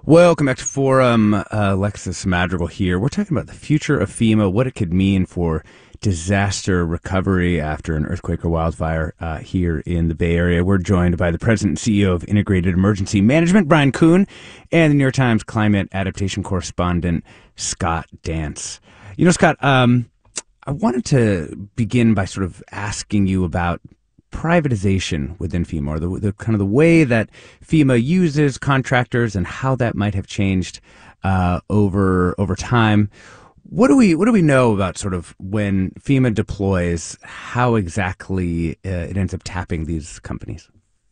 Welcome back to Forum. Alexis Madrigal here. We're talking about the future of FEMA, what it could mean for disaster recovery after an earthquake or wildfire here in the Bay Area. We're joined by the president and CEO of Integrated Emergency Management, Brian Kuhn, and the New York Times climate adaptation correspondent, Scott Dance. Scott, I wanted to begin by sort of asking you about privatization within FEMA, or the kind of the way that FEMA uses contractors and how that might have changed over time. What do we know about sort of when FEMA deploys, how exactly it ends up tapping these companies?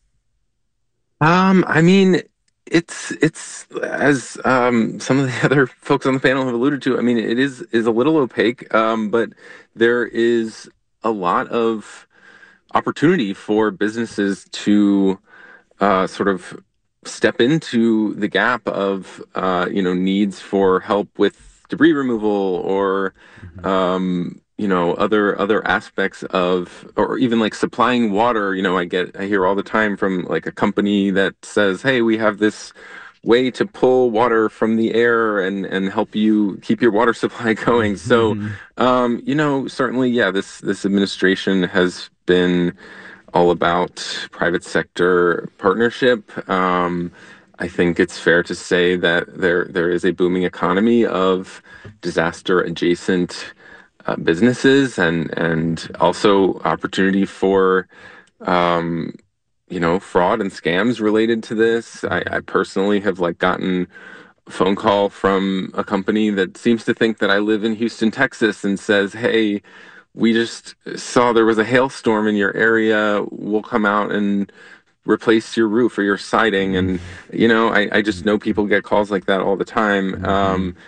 I mean, it's as some of the other folks on the panel have alluded to. I mean, it is a little opaque, but there is a lot of opportunity for businesses to sort of step into the gap of needs for help with debris removal or Mhm. other aspects of, or even like supplying water. I hear all the time from like a company that says, hey, we have this way to pull water from the air and help you keep your water supply going. So Mhm. certainly, yeah, this administration has been all about private sector partnership. I think it's fair to say that there is a booming economy of disaster adjacent businesses and also opportunity for um, fraud and scams related to this. I personally have like gotten a phone call from a company that seems to think that I live in Houston, Texas, and says, "Hey, we just saw there was a hailstorm in your area. We'll come out and replace your roof or your siding." And I just know people get calls like that all the time. Mhm.